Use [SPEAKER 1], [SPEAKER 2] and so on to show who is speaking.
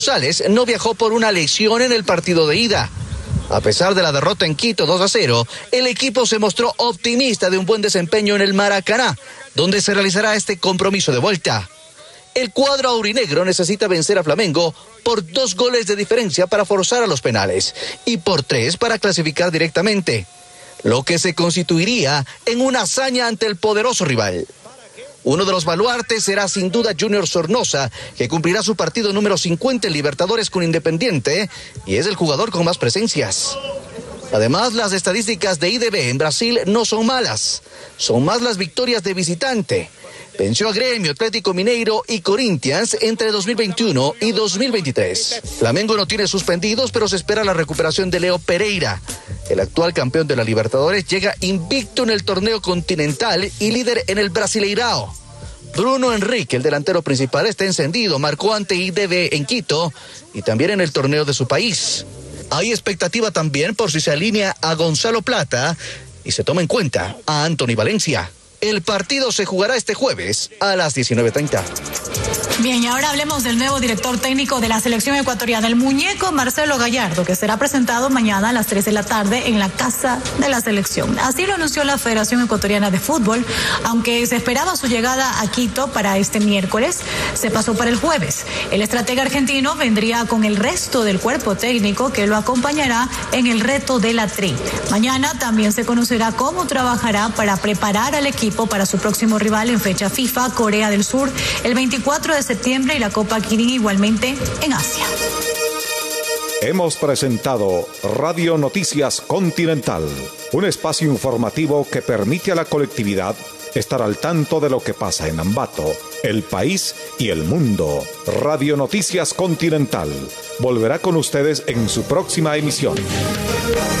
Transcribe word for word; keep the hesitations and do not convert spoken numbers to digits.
[SPEAKER 1] González no viajó por una lesión en el partido de ida. A pesar de la derrota en Quito dos a cero, el equipo se mostró optimista de un buen desempeño en el Maracaná, donde se realizará este compromiso de vuelta. El cuadro aurinegro necesita vencer a Flamengo por dos goles de diferencia para forzar a los penales y por tres para clasificar directamente, lo que se constituiría en una hazaña ante el poderoso rival. Uno de los baluartes será sin duda Junior Sornosa, que cumplirá su partido número cincuenta en Libertadores con Independiente y es el jugador con más presencias. Además, las estadísticas de I D B en Brasil no son malas, son más las victorias de visitante. Venció a Gremio, Atlético Mineiro y Corinthians entre dos mil veintiuno y dos mil veintitrés. Flamengo no tiene suspendidos, pero se espera la recuperación de Leo Pereira. El actual campeón de la Libertadores llega invicto en el torneo continental y líder en el Brasileirao. Bruno Henrique, el delantero principal, está encendido, marcó ante I D B en Quito y también en el torneo de su país. Hay expectativa también por si se alinea a Gonzalo Plata y se toma en cuenta a Anthony Valencia. El partido se jugará este jueves a las diecinueve treinta.
[SPEAKER 2] Bien, y ahora hablemos del nuevo director técnico de la selección ecuatoriana, el muñeco Marcelo Gallardo, que será presentado mañana a las tres de la tarde en la casa de la selección. Así lo anunció la Federación Ecuatoriana de Fútbol, aunque se esperaba su llegada a Quito para este miércoles, se pasó para el jueves. El estratega argentino vendría con el resto del cuerpo técnico que lo acompañará en el reto de la Tri. Mañana también se conocerá cómo trabajará para preparar al equipo para su próximo rival en fecha FIFA, Corea del Sur, el veinticuatro de septiembre, y la Copa Kirin igualmente en Asia.
[SPEAKER 3] Hemos presentado Radio Noticias Continental, un espacio informativo que permite a la colectividad estar al tanto de lo que pasa en Ambato, el país y el mundo. Radio Noticias Continental volverá con ustedes en su próxima emisión.